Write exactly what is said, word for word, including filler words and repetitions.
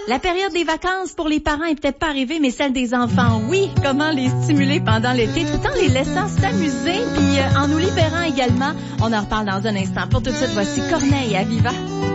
La période des vacances pour les parents est peut-être pas arrivée, mais celle des enfants, oui. Comment les stimuler pendant l'été, tout en les laissant s'amuser, puis euh, en nous libérant également. On en reparle dans un instant. Pour tout de suite, voici Corneille à Viva.